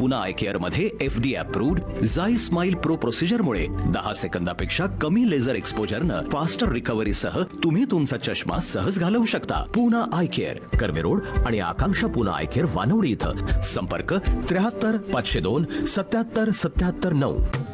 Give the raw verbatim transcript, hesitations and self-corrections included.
Poona I care मध्ये FD approved झाई smile pro procedure मुळे दहा सेकंदापेक्षा कमी लेझर एक्सपोजरनं फास्टर रिकव्हरी सह तुम्ही तुमचा चष्मा सहज घालवू शकता. Poona I care, Karve road आणि आकांक्षा पुना आय केअर वानवडी इथं. संपर्क त्र्याहत्तर पाचशे दोन सत्याहत्तर सत्याहत्तर नऊ.